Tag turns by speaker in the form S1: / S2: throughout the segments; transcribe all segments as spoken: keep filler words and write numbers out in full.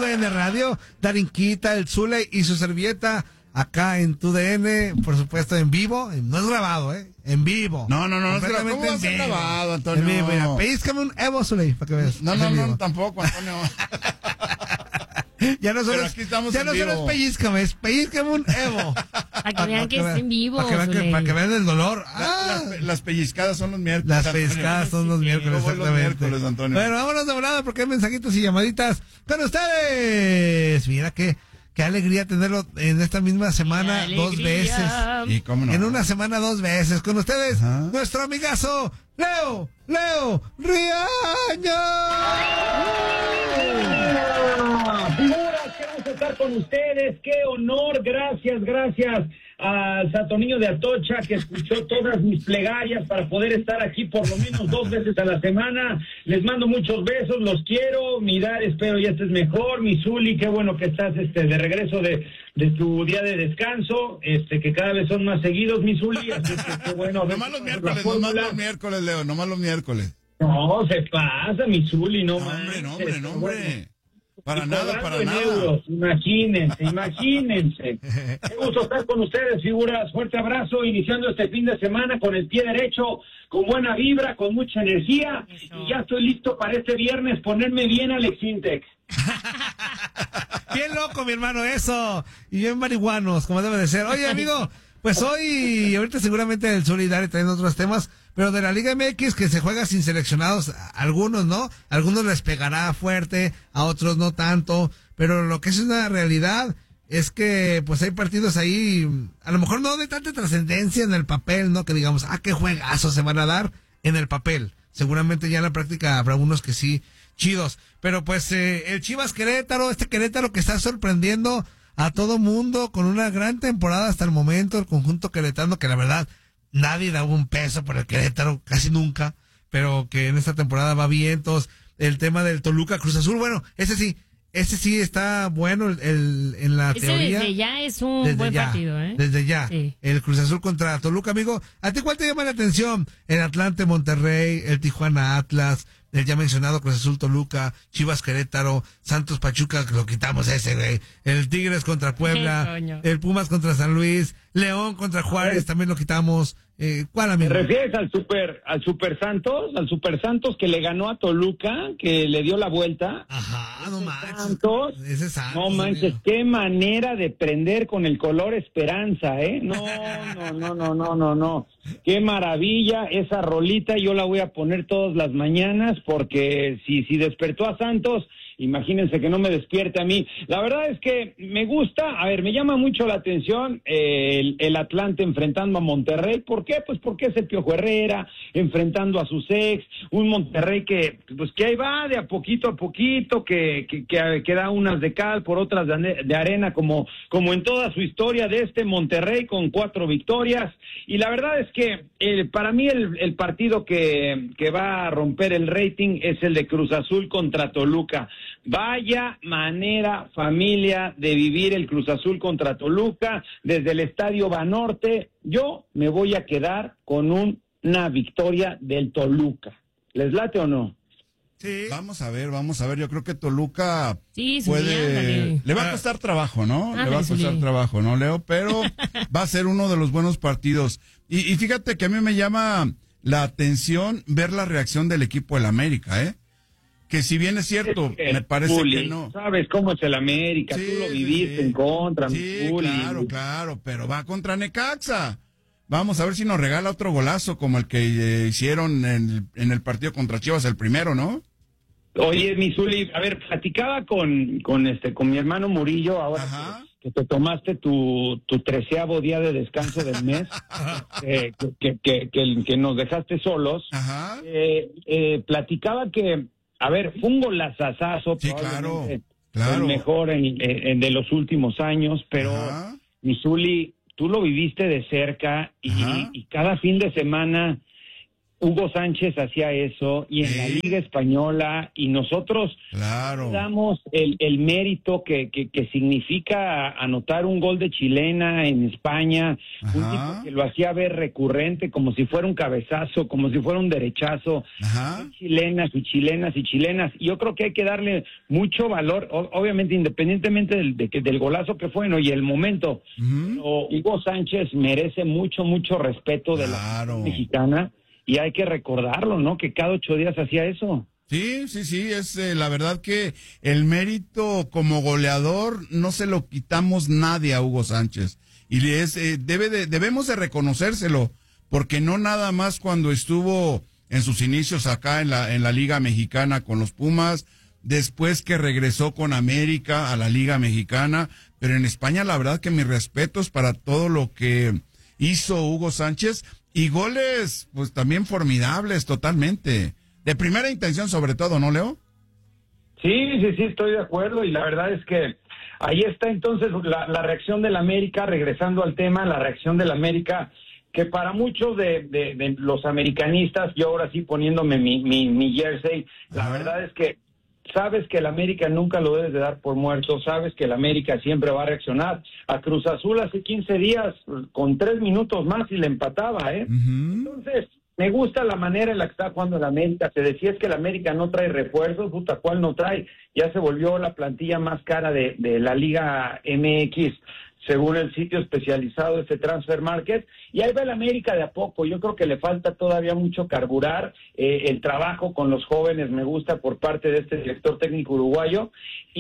S1: A N Radio, Darinquita, el Zule y su servilleta acá en tu D N, por supuesto en vivo, no es grabado, ¿eh? En vivo.
S2: No, no, no, no es grabado. ¿Cómo va a ser grabado, Antonio?
S1: En vivo, mira, pellízcame un Evo, Zule, para que veas.
S2: No, no, no, tampoco, Antonio.
S1: Ya no solo es, ya no solo es pellizcame, es pellizcame un Evo.
S3: Para que vean que es en vivo.
S1: Para que vean, que, para que vean el dolor.
S2: La, ah. las, las pellizcadas son los miércoles.
S1: Las pellizcadas son los miércoles, exactamente. Los miércoles, Antonio. Bueno, vámonos de volada porque hay mensajitos y llamaditas con ustedes. Mira qué, qué alegría tenerlo en esta misma semana dos veces.
S2: ¿Y cómo no?
S1: En una semana dos veces. Con ustedes, ajá, nuestro amigazo, Leo, Leo Riaño.
S4: Figuras, queremos estar con ustedes, qué honor, gracias, gracias al Santo Niño de Atocha que escuchó todas mis plegarias para poder estar aquí por lo menos dos veces a la semana. Les mando muchos besos, los quiero, mi Dar, espero ya estés mejor, mi Zuli, qué bueno que estás este de regreso de, de tu día de descanso, este que cada vez son más seguidos, mi Zuli, así que qué bueno.
S2: Nomás los miércoles, nomás los miércoles, Leo, nomás los miércoles.
S4: No, se pasa, mi Zuli, no,
S2: no
S4: más.
S2: Hombre, no, hombre, no, hombre.
S4: Bueno.
S2: Para nada, para nada.
S4: Euros, imagínense, imagínense. Qué gusto estar con ustedes, figuras. Fuerte abrazo, iniciando este fin de semana con el pie derecho, con buena vibra, con mucha energía. Eso. Y ya estoy listo para este viernes ponerme bien Alex Intec.
S1: Bien loco, mi hermano, eso. Y bien marihuanos, como debe de ser. Oye, amigo, pues hoy, ahorita seguramente el Solidario trayendo otros temas, pero de la Liga M X que se juega sin seleccionados, algunos, ¿no? Algunos les pegará fuerte, a otros no tanto, pero lo que es una realidad es que pues hay partidos ahí, a lo mejor no de tanta trascendencia en el papel, ¿no? Que digamos, ah, qué juegazos se van a dar en el papel. Seguramente ya en la práctica habrá unos que sí, chidos. Pero pues eh, el Chivas Querétaro, este Querétaro que está sorprendiendo a todo mundo con una gran temporada hasta el momento, el conjunto queretano que la verdad nadie daba un peso por el Querétaro, casi nunca, pero que en esta temporada va bien. Entonces, el tema del Toluca Cruz Azul, bueno, ese sí, ese sí está bueno el, el en la
S3: ese
S1: teoría.
S3: Desde ya es un
S1: desde
S3: buen
S1: ya,
S3: partido, ¿eh?
S1: Desde ya.
S3: Sí. El
S1: Cruz Azul contra Toluca, amigo. ¿A ti cuál te llama la atención? El Atlante Monterrey, el Tijuana Atlas, el ya mencionado Cruz Azul Toluca, Chivas Querétaro, Santos Pachuca, que lo quitamos ese, güey. El Tigres contra Puebla, el Pumas contra San Luis, León contra Juárez, también lo quitamos. Eh, ¿Cuál, amigo?
S4: ¿Te refieres al Super, al Super Santos? Al Super Santos que le ganó a Toluca, que le dio la vuelta.
S1: Ajá, no manches.
S4: Santos.
S1: Ese Santos.
S4: No manches, qué manera de prender con el color esperanza, ¿eh? No, no, no, no, no, no, no. Qué maravilla esa rolita, yo la voy a poner todas las mañanas porque si, si despertó a Santos, imagínense que no me despierte a mí. La verdad es que me gusta, a ver, me llama mucho la atención eh, el, el Atlante enfrentando a Monterrey. ¿Por qué? Pues porque es el Piojo Herrera enfrentando a sus ex, un Monterrey que pues que ahí va de a poquito a poquito, que, que, que, que da unas de cal por otras de, de arena, como, como en toda su historia de este Monterrey con cuatro victorias. Y la verdad es que eh, para mí el, el partido que, que va a romper el rating es el de Cruz Azul contra Toluca. Vaya manera, familia, de vivir el Cruz Azul contra Toluca desde el Estadio Banorte. Yo me voy a quedar con un, una victoria del Toluca. ¿Les late o no?
S2: Sí. Vamos a ver, vamos a ver. Yo creo que Toluca
S3: sí,
S2: puede...
S3: Sí,
S2: le va a costar trabajo, ¿no?
S3: Ah,
S2: le va a costar
S3: sí.
S2: trabajo, ¿no, Leo? Pero va a ser uno de los buenos partidos. Y, y fíjate que a mí me llama la atención ver la reacción del equipo del América, ¿eh? Que si bien es cierto, es que, me parece Juli, que no.
S4: Sabes cómo es el América, sí, tú lo viviste sí. en contra.
S2: Sí,
S4: Juli.
S2: claro, claro, pero va contra Necaxa. Vamos a ver si nos regala otro golazo como el que eh, hicieron en, en el partido contra Chivas, el primero, ¿no?
S4: Oye, mi Zuli, a ver, platicaba con, con este, con mi hermano Murillo ahora que, que te tomaste tu, tu treceavo día de descanso del mes, eh, que, que, que, que, que nos dejaste solos.
S2: Ajá.
S4: Eh, eh, platicaba que a ver, fue un golazazazo,
S2: sí, claro,
S4: claro. El mejor en, en, de los últimos años, pero mi Zuli, tú lo viviste de cerca y, y cada fin de semana Hugo Sánchez hacía eso y en
S2: sí.
S4: la Liga Española, y nosotros
S2: claro.
S4: damos el, el mérito que, que, que significa anotar un gol de chilena en España,
S2: Ajá.
S4: un tipo que lo hacía ver recurrente como si fuera un cabezazo, como si fuera un derechazo.
S2: Ajá.
S4: Chilenas y chilenas y chilenas. Yo creo que hay que darle mucho valor, o, obviamente independientemente del, de que, del golazo que fue, ¿no? Y el momento.
S2: Uh-huh.
S4: O Hugo Sánchez merece mucho, mucho respeto de
S2: claro.
S4: la mexicana. Y hay que recordarlo, ¿no? Que cada ocho días hacía eso.
S2: Sí, sí, sí, es eh, la verdad que el mérito como goleador no se lo quitamos nadie a Hugo Sánchez. Y es, eh, debe de, debemos de reconocérselo, porque no nada más cuando estuvo en sus inicios acá en la, en la Liga Mexicana con los Pumas, después que regresó con América a la Liga Mexicana, pero en España la verdad que mis respetos para todo lo que hizo Hugo Sánchez. Y goles, pues también formidables totalmente. De primera intención sobre todo, ¿no, Leo?
S4: Sí, sí, sí, estoy de acuerdo. Y la verdad es que ahí está entonces la, la reacción del América, regresando al tema, la reacción del América, que para muchos de, de, de los americanistas, yo ahora sí poniéndome mi, mi, mi jersey, la
S2: Ajá.
S4: verdad es que sabes que el América nunca lo debes de dar por muerto, sabes que el América siempre va a reaccionar. A Cruz Azul hace quince días, con tres minutos más y le empataba, ¿eh?
S2: Uh-huh.
S4: Entonces, me gusta la manera en la que está jugando el América. Se decía es que el América no trae refuerzos, puta, ¿cuál no trae? Ya se volvió la plantilla más cara de, de la Liga M X, según el sitio especializado, este Transfer Market, y ahí va el América de a poco. Yo creo que le falta todavía mucho carburar, eh, el trabajo con los jóvenes me gusta por parte de este director técnico uruguayo,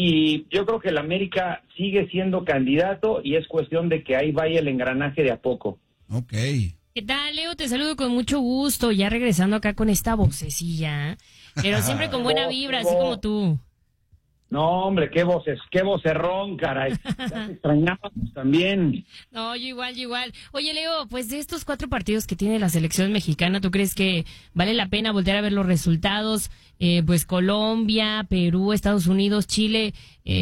S4: y yo creo que el América sigue siendo candidato, y es cuestión de que ahí vaya el engranaje de a poco.
S2: Ok.
S3: ¿Qué tal, Leo? Te saludo con mucho gusto, ya regresando acá con esta vocecilla, pero siempre con buena vibra, así como tú.
S4: No, hombre, qué voces, qué vocerrón, caray. Ya te extrañábamos también.
S3: No, yo igual, yo igual. Oye, Leo, pues de estos cuatro partidos que tiene la selección mexicana, ¿tú crees que vale la pena voltear a ver los resultados? Eh, pues Colombia, Perú, Estados Unidos, Chile,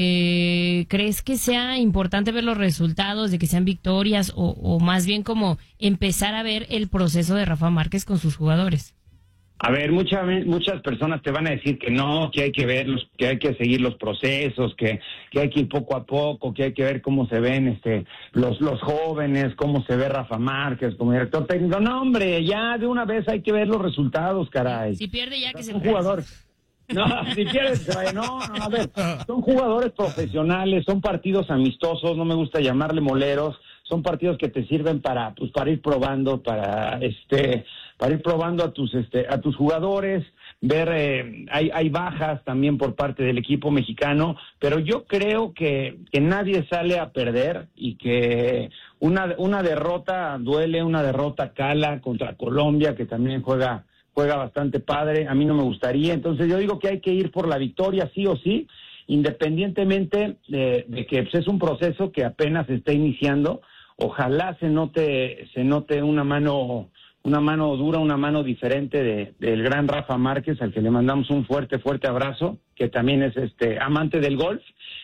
S3: eh, ¿crees que sea importante ver los resultados, de que sean victorias, o, o más bien como empezar a ver el proceso de Rafa Márquez con sus jugadores?
S4: A ver, muchas muchas personas te van a decir que no, que hay que ver los, que hay que seguir los procesos, que, que hay que ir poco a poco, que hay que ver cómo se ven este los los jóvenes, cómo se ve Rafa Márquez como director técnico. No, hombre, ya de una vez hay que ver los resultados, caray.
S3: Si pierde ya que se
S4: un jugador. No, si quieres, no, no, a ver, son jugadores profesionales, son partidos amistosos, no me gusta llamarle moleros, son partidos que te sirven para, pues, para ir probando, para, este, para ir probando a tus, este, a tus jugadores, ver, eh, hay, hay bajas también por parte del equipo mexicano, pero yo creo que, que nadie sale a perder y que una, una derrota duele, una derrota cala contra Colombia, que también juega juega bastante padre, a mí no me gustaría, entonces yo digo que hay que ir por la victoria sí o sí, independientemente de, de que pues, es un proceso que apenas se está iniciando, ojalá se note se note una mano una mano dura, una mano diferente de, del gran Rafa Márquez, al que le mandamos un fuerte, fuerte abrazo, que también es este amante del golf,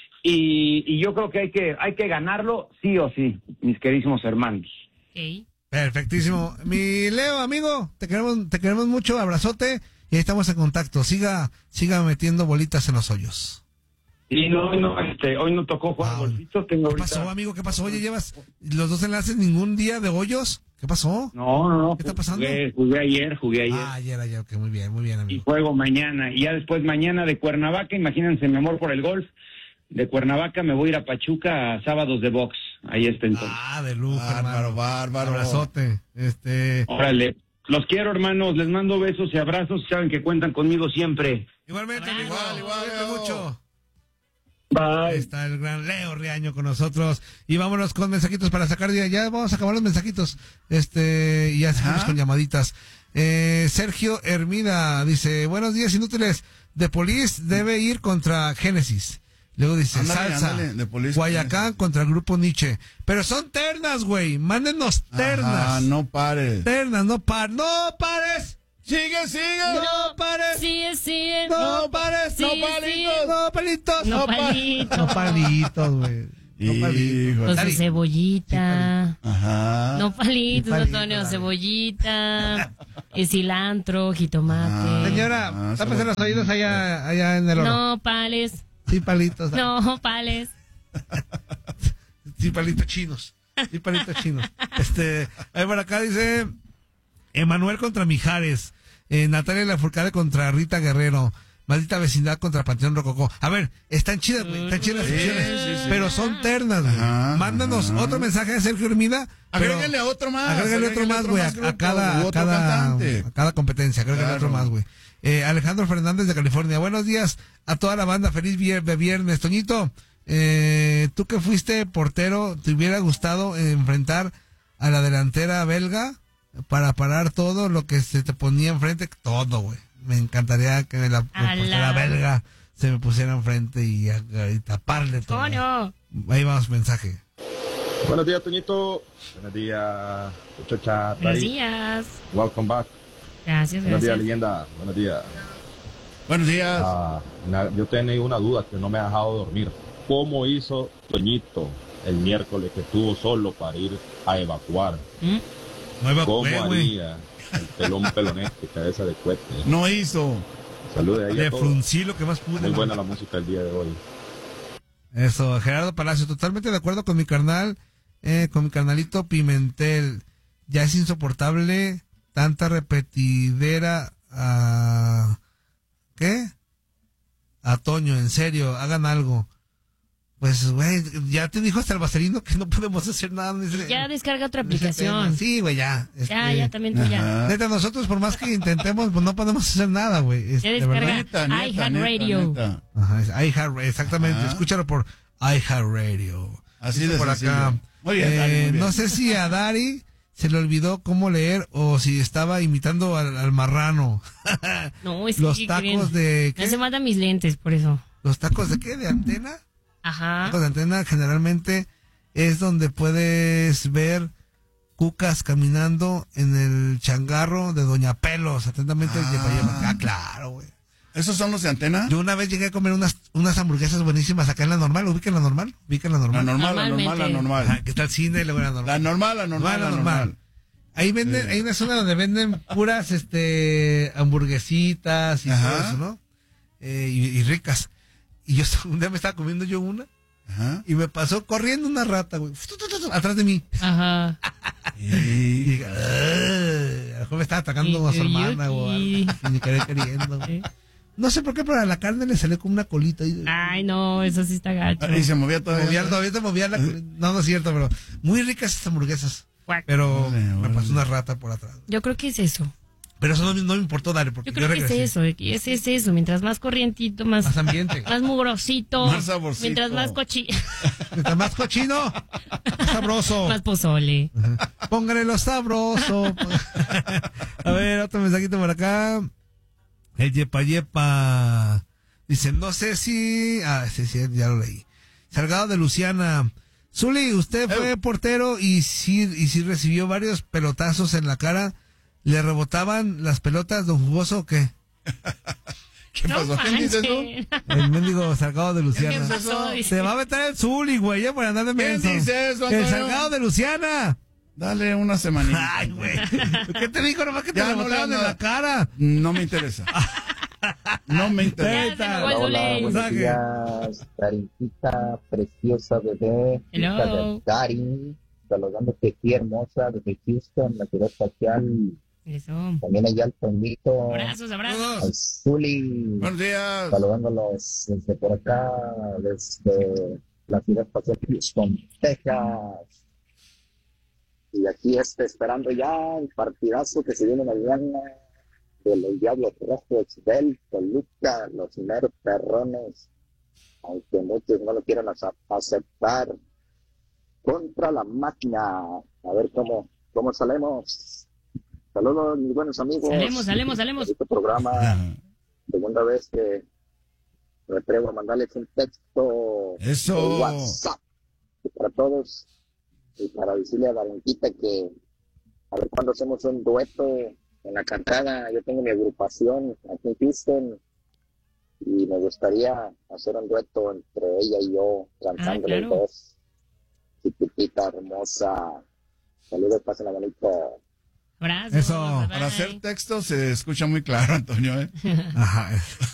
S4: y, y yo creo que hay que hay que ganarlo sí o sí, mis queridísimos hermanos.
S3: Okay.
S1: Perfectísimo. Mi Leo, amigo, te queremos, te queremos mucho, abrazote, y ahí estamos en contacto. Siga, siga metiendo bolitas en los hoyos.
S4: Y no, no, este, hoy no tocó jugar
S1: Wow.
S4: golfito, tengo
S1: ¿Qué
S4: ahorita...
S1: pasó, amigo? ¿Qué pasó? Oye, ¿llevas los dos enlaces ningún día de hoyos? ¿Qué pasó?
S4: No, no, no.
S1: ¿Qué está pasando?
S4: Jugué, jugué ayer, jugué ayer.
S1: Ah, ayer, ayer, ok, muy bien, muy bien,
S4: Y
S1: amigo.
S4: juego mañana. Y ya después mañana de Cuernavaca, imagínense mi amor por el golf. De Cuernavaca me voy a ir a Pachuca a sábados de box. Ahí está entonces.
S1: Ah, de lujo,
S2: Bárbaro,
S1: hermano.
S2: bárbaro.
S1: Abrazote. Este...
S4: Órale. Los quiero, hermanos. Les mando besos y abrazos. Saben que cuentan conmigo siempre.
S1: Igualmente, amigo.
S2: Igual, igual,
S1: Cuídate
S2: Leo.
S1: mucho.
S4: Bye.
S1: Ahí está el gran Leo Riaño con nosotros. Y vámonos con mensajitos para sacar día. Ya vamos a acabar los mensajitos. Este, y ya seguimos
S2: Ajá.
S1: con llamaditas. Eh, Sergio Hermida dice, buenos días inútiles. The Police debe ir contra Génesis. Luego dice,
S2: Ándale,
S1: Salsa,
S2: ándale, The Police.
S1: Guayacán contra el Grupo Nietzsche. Pero son ternas, güey. Mándenos ternas.
S2: Ajá, no pares.
S1: Ternas, no pares. ¡No pares!
S2: Sigue, sigue.
S1: ¡No pares!
S3: Sigue, sigue.
S1: ¡No pares!
S3: Sigue,
S1: ¡No
S3: sigue.
S1: palitos! ¡No palitos!
S3: No
S1: pa-
S3: palitos.
S1: No palitos, güey. No palitos.
S3: Con su
S1: Dari.
S3: cebollita.
S2: Ajá.
S3: No palitos,
S1: Sí, palito,
S3: Antonio,
S1: Dari.
S3: cebollita, eh, cilantro, jitomate.
S2: Ah.
S1: Señora,
S2: Ah,
S1: tápese los oídos allá, allá en el oro.
S3: No, pales.
S1: Sí, palitos.
S3: No, pales.
S1: Sí, palitos chinos. Sí, palitos chinos. Este, ahí por acá dice Emanuel contra Mijares, eh, Natalia Lafourcade contra Rita Guerrero, Maldita Vecindad contra Panteón Rococó. A ver, están chidas, güey, están chidas las
S2: Sí,
S1: opciones,
S2: sí, sí.
S1: pero son ternas, güey.
S2: Ajá,
S1: Mándanos
S2: ajá.
S1: otro mensaje de Sergio Hermida. pero-
S2: Agrégale a otro más.
S1: Agrégale otro más, güey, a, a
S2: grupo,
S1: cada,
S2: u
S1: a
S2: otro
S1: cada,
S2: cantante.
S1: a cada competencia. Agrégale
S2: Claro.
S1: otro más, güey. Eh, Alejandro Fernández de California. Buenos días a toda la banda. Feliz vier- de viernes. Toñito, eh, tú que fuiste portero, ¿te hubiera gustado enfrentar a la delantera belga para parar todo lo que se te ponía enfrente? Todo, güey. Me encantaría que la, la
S3: A
S1: portera
S3: la-
S1: belga se me pusiera enfrente y, y taparle todo.
S3: Antonio.
S1: Ahí vamos, mensaje.
S5: Buenos días, Toñito. Buenos días, muchacha.
S3: Buenos
S5: Tari.
S3: días.
S5: Welcome back.
S3: Gracias,
S5: Buenos días,
S3: gracias.
S5: leyenda. Buenos días.
S2: Buenos días.
S5: Ah, na- yo tenía una duda que no me ha dejado dormir. ¿Cómo hizo Toñito el miércoles que estuvo solo para ir a evacuar?
S3: ¿Mm?
S1: No iba a
S5: ¿Cómo
S1: comer, güey.
S5: haría el pelón pelonete, cabeza de cohete?
S2: No hizo.
S5: Salude ahí
S1: Le
S5: a todos.
S1: fruncí lo que más pude.
S5: Muy
S1: güey.
S5: buena la música el día de hoy.
S1: Eso, Gerardo Palacio, totalmente de acuerdo con mi carnal, eh, con mi carnalito Pimentel. Ya es insoportable tanta repetidera a... ¿Qué? A Toño, en serio, hagan algo. Pues, güey, ya te dijo hasta el vaselino que no podemos hacer nada. Dice-
S3: Ya descarga otra
S1: dice tema.
S3: aplicación.
S1: Sí, güey, ya.
S3: Ya,
S1: este,
S3: ya también tú ya.
S2: Ajá.
S1: Neta, nosotros por más que intentemos, pues no podemos hacer nada, güey. Es-
S3: Ya
S1: de
S3: descarga.
S1: verdad.
S2: Neta, neta,
S3: iHeartRadio.
S2: neta, neta.
S1: Ajá, es iHeart, exactamente.
S2: Ajá.
S1: Escúchalo por iHeartRadio.
S2: Así
S1: Dice
S2: de
S1: por
S2: sencillo.
S1: acá.
S2: Muy bien,
S1: eh,
S2: Dari, muy bien.
S1: No sé si a Dari se le olvidó cómo leer o si estaba imitando al, al marrano.
S3: No, es
S1: Los
S3: que
S1: tacos
S3: creen.
S1: de...
S3: No
S1: ¿qué?
S3: se mandan mis lentes, por eso.
S1: ¿Los tacos de qué? ¿De antena?
S3: Ajá.
S1: Tacos de antena generalmente es donde puedes ver cucas caminando en el changarro de Doña Pelos. Atentamente el
S2: Ah.
S1: Yepa-Yepa. Ah, claro, güey.
S2: ¿Esos son los de antena?
S1: Yo una vez llegué a comer unas, unas hamburguesas buenísimas acá en la normal. ¿Ubican la normal? ¿Ubican la
S2: La
S1: normal?
S2: normal, la normal, la
S3: Normalmente.
S2: normal.
S1: Ajá, que está el cine y luego la normal.
S2: La normal, la normal, la normal.
S1: Ahí venden,
S2: Sí.
S1: hay una zona donde venden puras este hamburguesitas y
S2: Ajá.
S1: todo eso, ¿no? Eh, y, y ricas. Y yo un día me estaba comiendo yo una
S2: Ajá.
S1: y me pasó corriendo una rata, güey, atrás de mí.
S3: Ajá.
S1: Y
S2: Y-
S1: dije, "Ugh", a lo mejor me estaba atacando a su
S3: Y-
S1: hermana o algo,
S3: y-
S1: sin ni querer queriendo.
S3: Sí.
S1: No sé por qué, pero a la carne le salió como una colita. Y,
S3: Ay, no, eso sí está gacho.
S2: Y se movía todavía.
S1: movía, todavía te movía la colita. No, no es cierto, pero muy ricas estas hamburguesas.
S3: Guac.
S1: Pero
S2: Órale,
S1: me
S2: órale.
S1: pasó una rata por atrás.
S3: Yo creo que es eso.
S1: Pero eso no, me- no me importó, Dale, porque
S3: Yo
S1: yo,
S3: creo que es
S1: regresé.
S3: eso. eh, que Es, es eso. Mientras más corrientito, más,
S1: Más ambiente.
S3: más mugrosito.
S2: Más saborcito.
S3: Mientras más cochi...
S1: Mientras más cochino, más sabroso.
S3: más pozole.
S1: Póngale lo sabroso. A ver, otro mensajito por acá. El Yepa Yepa. Dice, no sé si... Ah, sí, sí, ya lo leí. Salgado de Luciana. Zuli, usted fue
S2: Eh.
S1: portero y sí, y sí recibió varios pelotazos en la cara. ¿Le rebotaban las pelotas, don Jugoso, o qué?
S2: ¿Qué
S3: No
S2: pasó? ¿Quién dice eso?
S3: manches.
S1: El mendigo Salgado de
S3: ¿Qué
S1: Luciana.
S3: pasó?
S1: Se va a meter el Zuli, güey, ya por andar de
S2: ¿Quién
S1: menso.
S2: dice eso,
S1: El
S2: Antonio?
S1: Salgado de Luciana.
S2: Dale una semanita.
S1: Ay, güey. ¿Qué te dijo? Nomás que te
S2: Ya no
S1: rebotaban
S2: le-
S1: en la cara.
S2: No me interesa. No me interesa.
S3: Ya se me fue el
S6: Hola,
S3: Zuley.
S6: buenos
S1: Mensaje.
S6: días, Carincita, preciosa bebé,
S3: Hello.
S6: hija de Dari, saludándote aquí hermosa desde Houston, la ciudad espacial,
S3: Eso.
S6: también allá al Tomito,
S3: Abrazos, abrazos.
S6: al Zuli,
S2: Buenos días.
S6: saludándolos desde por acá, desde la ciudad espacial Houston, Texas. Y aquí este, esperando ya el partidazo que se viene mañana de los Diablos Rojos del Toluca, los meros perrones, aunque muchos no lo quieran ace- aceptar, contra la máquina. A ver cómo, cómo salemos. Saludos, mis buenos amigos.
S3: Salemos, salemos, salemos.
S6: Este programa, segunda vez que me atrevo a mandarles un texto
S2: Eso.
S6: por WhatsApp para todos y para decirle a Valenquita que a ver cuándo hacemos un dueto en la cantada. Yo tengo mi agrupación aquí en Houston y me gustaría hacer un dueto entre ella y yo cantando
S3: Ah, claro.
S6: los dos. chiquitita, hermosa. Saludos, pásenla bonito.
S3: Abrazos,
S1: Eso.
S3: bye,
S2: Para
S3: bye.
S2: hacer texto se escucha muy claro, Antonio, ¿eh?
S1: Ajá.